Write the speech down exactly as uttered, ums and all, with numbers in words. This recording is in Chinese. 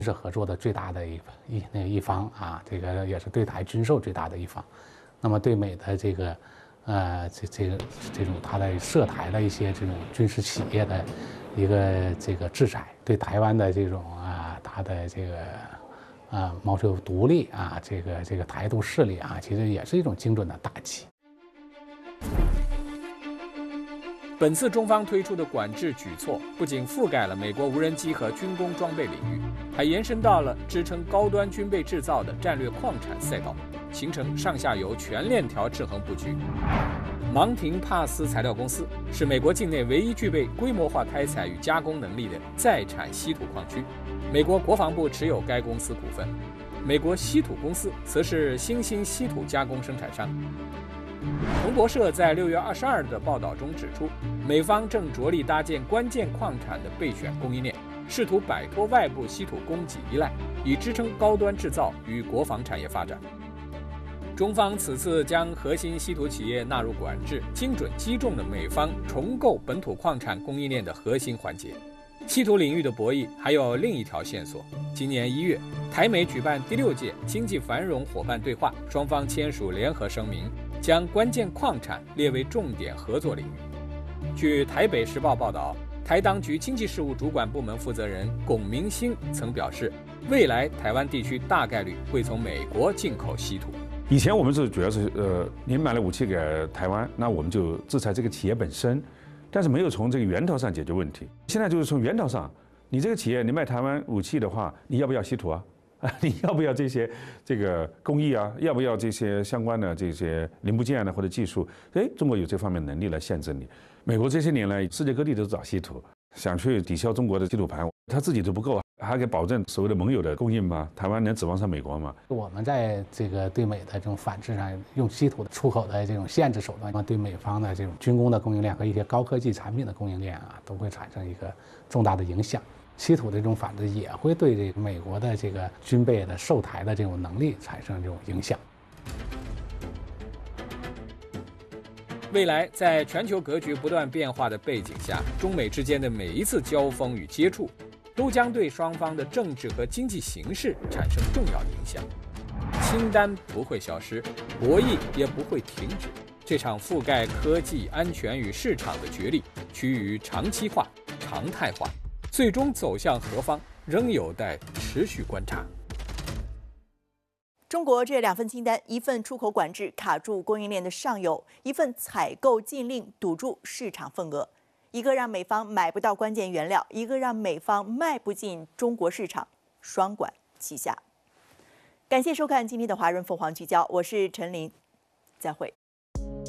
是合作的最大的一一那个一方啊，这个也是对台军售最大的一方。那么对美的这个，呃，这这个这种它的涉台的一些这种军事企业的一个这个制裁，对台湾的这种啊，它的这个啊谋求独立啊，这个这个台独势力啊，其实也是一种精准的打击。 本次中方推出的管制举措，不仅覆盖了美国无人机和军工装备领域，还延伸到了支撑高端军备制造的战略矿产赛道，形成上下游全链条制衡布局。芒廷帕斯材料公司是美国境内唯一具备规模化开采与加工能力的在产稀土矿区，美国国防部持有该公司股份。美国稀土公司则是新兴稀土加工生产商。彭博社在六月二十二日的报道中指出，美方正着力搭建关键矿产的备选供应链，试图摆脱外部稀土供给依赖，以支撑高端制造与国防产业发展。中方此次将核心稀土企业纳入管制，精准击中了美方重构本土矿产供应链的核心环节。稀土领域的博弈还有另一条线索。今年一月，台美举办第六届经济繁荣伙伴对话，双方签署联合声明，将关键矿产列为重点合作领域。据台北时报报道，台当局经济事务主管部门负责人龚明鑫曾表示，未来台湾地区大概率会从美国进口稀土。 以前我们是主要是呃，您买了武器给台湾，那我们就制裁这个企业本身，但是没有从这个源头上解决问题。现在就是从源头上，你这个企业你卖台湾武器的话，你要不要稀土啊？啊，你要不要这些这个工艺啊？要不要这些相关的这些零部件呢，或者技术？哎，中国有这方面能力来限制你。美国这些年来，世界各地都找稀土，想去抵消中国的稀土盘，他自己都不够，还给保证所谓的盟友的供应吗？台湾能指望上美国吗？ 我们在这个对美的这种反制上，用稀土的出口的这种限制手段，对美方的这种军工的供应链和一些高科技产品的供应链啊，都会产生一个重大的影响。稀土的这种反制也会对这个美国的这个军备的售台的这种能力产生这种影响。 未来，在全球格局不断变化的背景下，中美之间的每一次交锋与接触，都将对双方的政治和经济形势产生重要影响。清单不会消失，博弈也不会停止。这场覆盖科技、安全与市场的角力，趋于长期化、常态化。最终走向何方，仍有待持续观察。 中国这两份清单，一份出口管制卡住供应链的上游，一份采购禁令堵住市场份额，一个让美方买不到关键原料，一个让美方卖不进中国市场，双管齐下。感谢收看今天的华润凤凰聚焦，我是陈琳，再会。